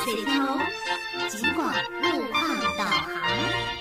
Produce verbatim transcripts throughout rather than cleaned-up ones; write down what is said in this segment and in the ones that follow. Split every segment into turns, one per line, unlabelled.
水头，尽管路况导航。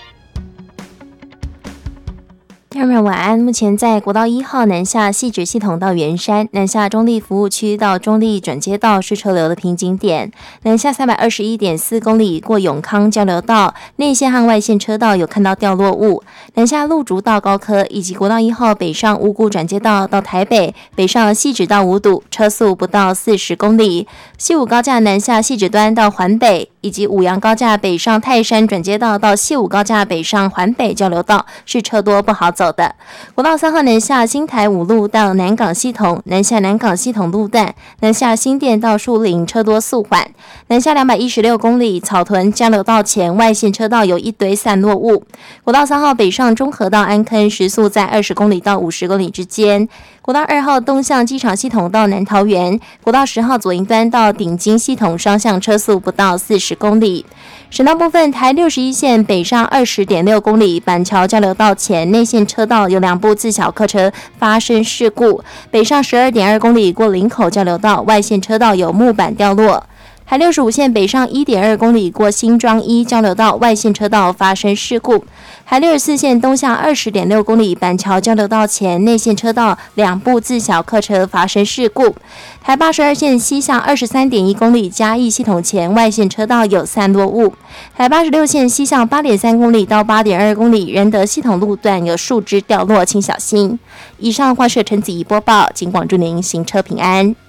听众朋友晚安，目前在国道一号南下汐止系统到圆山，南下中立服务区到中立转接道是车流的瓶颈点，南下 三百二十一点四公里过永康交流道，内线和外线车道有看到掉落物，南下鹿竹到高科以及国道一号北上五股转接道到台北，北上汐止到五堵，车速不到四十公里，西武高架南下汐止端到环北，以及五杨高架北上泰山转接道到西武高架北上环北交流道是车多不好走的。国道三号南下新台五路到南港系统，南下南港系统路段，南下新店到树林车多速缓，南下两百一十六公里草屯交流道前外线车道有一堆散落物。国道三号北上中和到安坑时速在二十公里到五十公里之间。国道二号东向机场系统到南桃园，国道十号左营端到顶金系统双向车速不到四十公里。省道部分，台六十一线北上 二十点六公里，板桥交流道前内线车道有两部自小客车发生事故，北上 十二点二公里过林口交流道，外线车道有木板掉落。台六十五线北上 一点二公里过新庄一交流道，外线车道发生事故。台六十四线东向 二十点六公里板桥交流道前内线车道两部自小客车发生事故。台八十二线西向 二十三点一公里嘉义系统前外线车道有散落物。台八十六线西向 八点三公里到 八点二公里仁德系统路段有树枝掉落，请小心。以上话是陈子怡播报，请广祝您行车平安。